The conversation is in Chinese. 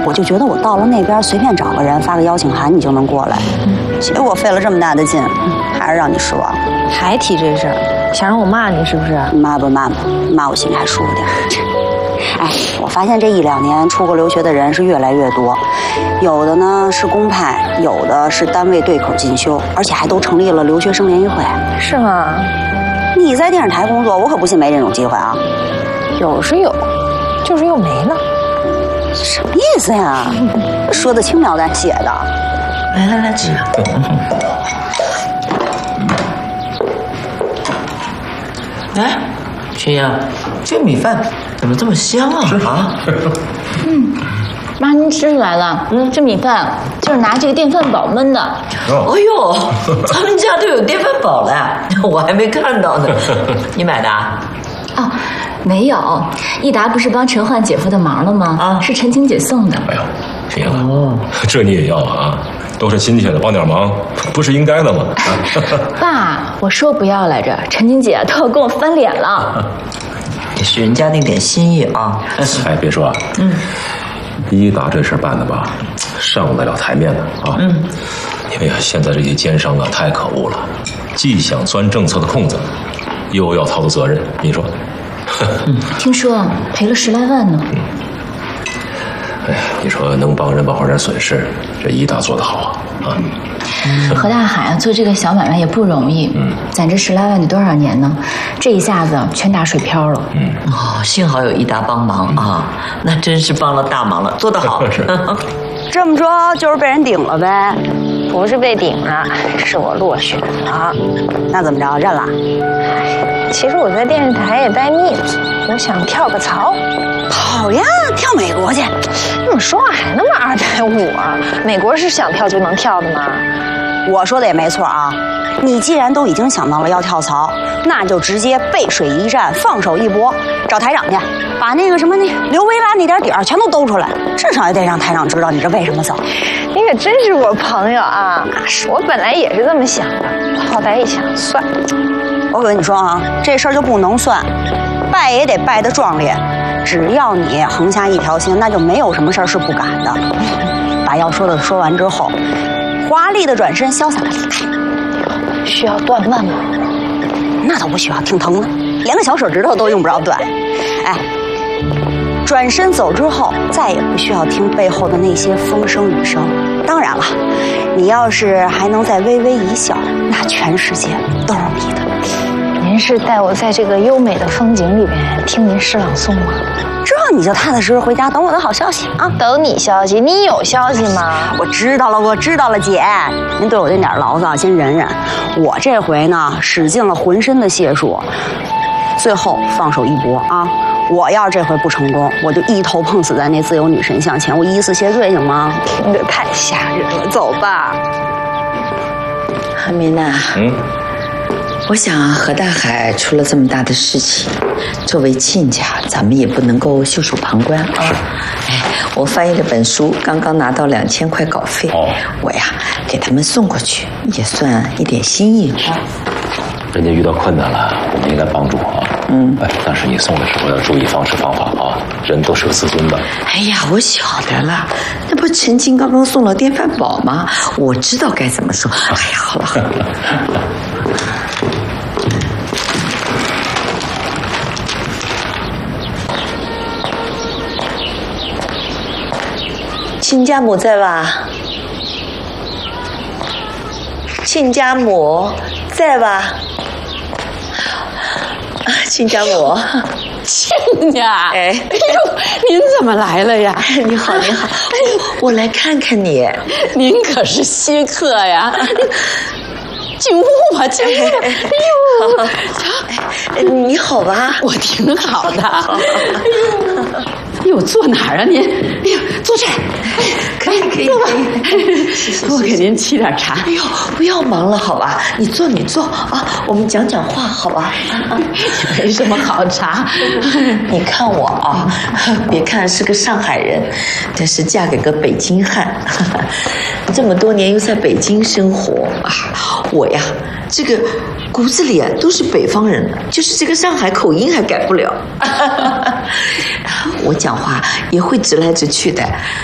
我就觉得我到了那边随便找个人发个邀请函，你就能过来。结果费了这么大的劲，还是让你失望。 还提这事儿，想让我骂你是不是？ 骂吧骂吧，骂我心里还舒服点。哎，我发现这1、2年出国留学的人是越来越多，有的呢是公派，有的是单位对口进修，而且还都成立了留学生联谊会。 是吗？ 你在电视台工作，我可不信没这种机会啊。 有是有，就是又没了。 什么意思呀？说的轻描淡写的。 来吃。哎，群英，这米饭怎么这么香啊？啊？ 妈，您吃出来了？这米饭就是拿这个电饭煲焖的。 哎呦，咱们家都有电饭煲了呀，我还没看到呢。你买的啊？ 哦，没有，益达不是帮陈焕姐夫的忙了吗？ 啊， 是陈晴姐送的。 哎呦，谁呀？这你也要啊？都是亲戚了，帮点忙，不是应该的吗？ 爸，我说不要来着，陈晴姐都要跟我翻脸了。 也是人家那点心意啊。 哎，别说啊，益达这事办的吧，上不得了台面的啊。因为现在这些奸商啊，太可恶了，既想钻政策的空子，又要逃脱责任，你说？ 听说赔了10来万呢。 哎呀，你说能帮人保好点损失，这益达做得好啊！ 何大海啊，做这个小买卖也不容易。攒这10来万得多少年呢？这一下子全打水漂了。 哦，幸好有益达帮忙啊，那真是帮了大忙了，做得好。 这么说就是被人顶了呗？ 不是被顶了，是我落选了。 那怎么着，认了？ 其实我在电视台也待腻了，我想跳个槽。 好呀，跳美国去。 你怎么说话还那么2代5啊？美国是想跳就能跳的吗？ 我说的也没错啊。你既然都已经想到了要跳槽，那就直接背水一战，放手一搏，找台长去，把那个什么那刘维拉那点底儿全都兜出来，至少也得让台长知道你这为什么走。 你可真是我朋友啊！我本来也是这么想的，后来一想，算了。 我跟你说啊，这事儿就不能算，败也得败得壮烈。只要你横下一条心，那就没有什么事儿是不敢的。把要说的说完之后，华丽的转身，潇洒的离开。 需要断腕吗？ 那都不需要，挺疼的，连个小手指头都用不着断。哎，转身走之后，再也不需要听背后的那些风声雨声。当然了，你要是还能再微微一笑，那全世界都是你的。 您是带我在这个优美的风景里边听您诗朗诵吗？ 这你就踏踏实实回家等我的好消息啊！ 等你消息？你有消息吗？ 我知道了，姐，您对我这点牢骚先忍忍。我这回呢，使尽了浑身的解数，最后放手一搏啊！我要是这回不成功，我就一头碰死在那自由女神像前，我以死谢罪行吗？ 听着太吓人了，走吧。 阿明呐，我想何大海出了这么大的事情，作为亲家，咱们也不能够袖手旁观啊。哎，我翻译这本书刚刚拿到2000块稿费，我呀给他们送过去，也算一点心意啊。 人家遇到困难了，我们应该帮助啊。哎，但是你送的时候要注意方式方法啊，人都是有自尊的。 哎呀，我晓得了，那不陈晴刚刚送了电饭煲吗？我知道该怎么说。哎呀，好了。亲家母在吧？亲家母在吧？亲家母， 亲家， 哎， 您怎么来了呀？ 你好，你好，我来看看你。 您可是稀客呀！进屋吧，进屋吧。 哎呦，你好吧？ 我挺好的。哎呦，坐哪儿啊您？哎呦，坐这儿。 可以， 坐吧。我给您沏点茶。 哎呦，不要忙了，好吧？你坐啊，我们讲讲话，好吧？ 没什么好茶。 你看我啊，别看是个上海人，但是嫁给个北京汉，这么多年又在北京生活啊，我呀，这个骨子里啊都是北方人，就是这个上海口音还改不了。我讲话也会直来直去的。